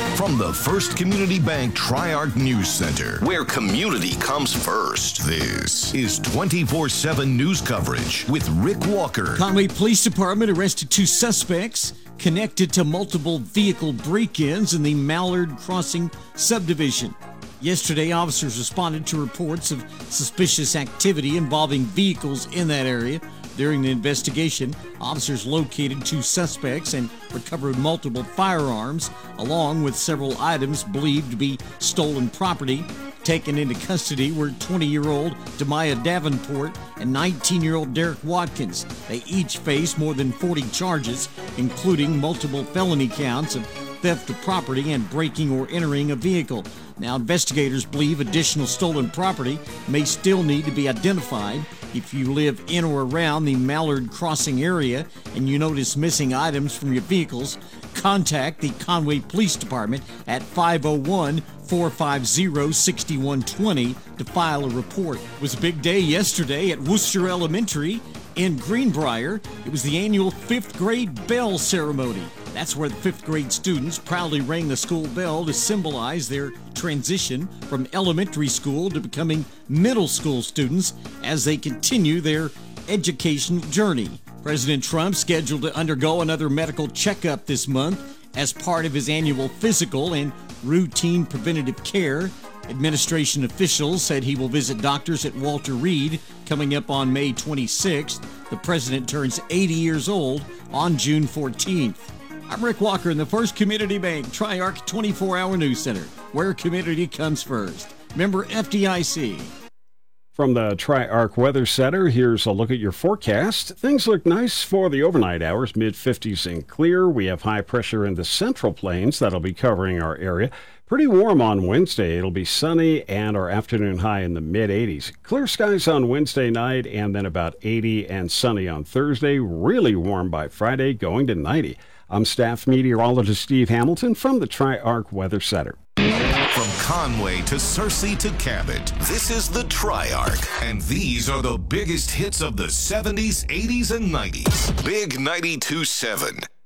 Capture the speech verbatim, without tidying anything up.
From the First Community Bank Tri-Arc News Center, where community comes first, this is twenty-four seven news coverage with Rick Walker. Conway Police Department arrested two suspects connected to multiple vehicle break-ins in the Mallard Crossing subdivision. Yesterday, officers responded to reports of suspicious activity involving vehicles in that area. During the investigation, officers located two suspects and recovered multiple firearms, along with several items believed to be stolen property. Taken into custody were twenty-year-old Demaya Davenport and nineteen-year-old Derek Watkins. They each face more than forty charges, including multiple felony counts of theft of property and breaking or entering a vehicle. Now, investigators believe additional stolen property may still need to be identified. If you live in or around the Mallard Crossing area and you notice missing items from your vehicles, contact the Conway Police Department at five oh one, four five zero, six one two zero to file a report. It was a big day yesterday at Worcester Elementary in Greenbrier. It was the annual fifth grade bell ceremony. That's where the fifth grade students proudly rang the school bell to symbolize their transition from elementary school to becoming middle school students as they continue their educational journey. President Trump scheduled to undergo another medical checkup this month as part of his annual physical and routine preventative care. Administration officials said he will visit doctors at Walter Reed coming up on May twenty-sixth. The president turns eighty years old on June fourteenth. I'm Rick Walker in the First Community Bank Tri-Arc twenty-four hour News Center, where community comes first. Member F D I C. From the Tri-Arc Weather Center, here's a look at your forecast. Things look nice for the overnight hours, mid fifties and clear. We have high pressure in the Central Plains that'll be covering our area. Pretty warm on Wednesday. It'll be sunny and our afternoon high in the mid eighties. Clear skies on Wednesday night and then about eighty and sunny on Thursday. Really warm by Friday, going to ninety. I'm staff meteorologist Steve Hamilton from the Tri-Arc Weather Center. From Conway to Searcy to Cabot, this is the Tri-Arc, and these are the biggest hits of the seventies, eighties, and nineties. Big ninety-two point seven.